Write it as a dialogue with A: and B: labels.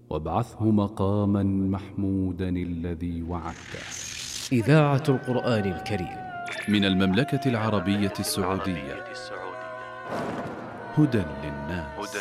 A: وابعثه مقاما محمودا الذي وعدته.
B: إذاعة القرآن الكريم
A: من المملكة العربية السعودية، هدى للناس.